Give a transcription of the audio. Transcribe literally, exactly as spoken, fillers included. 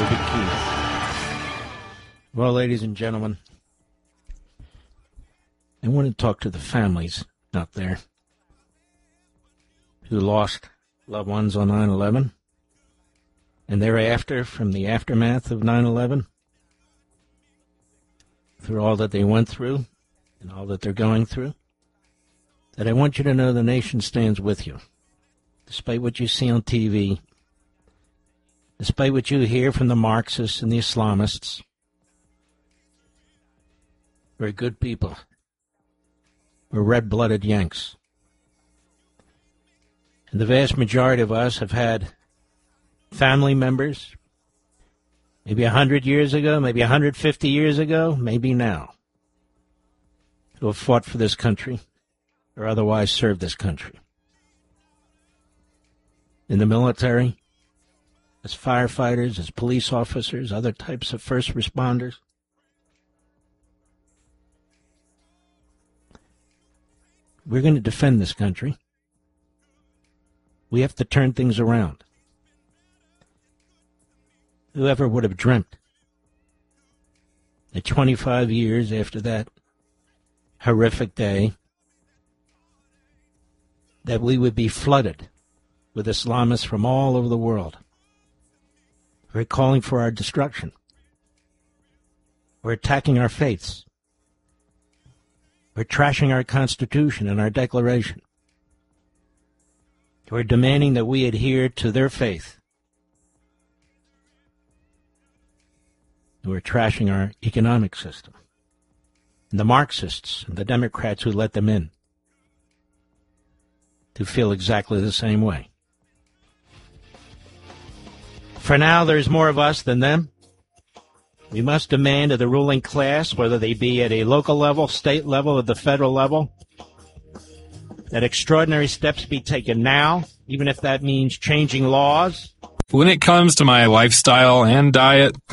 Toby Keith. Well, ladies and gentlemen, I want to talk to the families out there who lost loved ones on nine eleven and thereafter from the aftermath of nine eleven, through all that they went through and all that they're going through, that I want you to know the nation stands with you. Despite what you see on T V, despite what you hear from the Marxists and the Islamists, we're good people. We're red-blooded Yanks. And the vast majority of us have had family members, maybe one hundred years ago, maybe one hundred fifty years ago, maybe now, who have fought for this country or otherwise served this country. In the military, as firefighters, as police officers, other types of first responders. We're going to defend this country. We have to turn things around. Whoever would have dreamt that twenty-five years after that horrific day, that we would be flooded with Islamists from all over the world who are calling for our destruction. We're attacking our faiths. We're trashing our Constitution and our Declaration. We're demanding that we adhere to their faith. We're trashing our economic system. And the Marxists and the Democrats who let them in to feel exactly the same way. For now, there's more of us than them. We must demand of the ruling class, whether they be at a local level, state level, or the federal level, that extraordinary steps be taken now, even if that means changing laws. When it comes to my lifestyle and diet,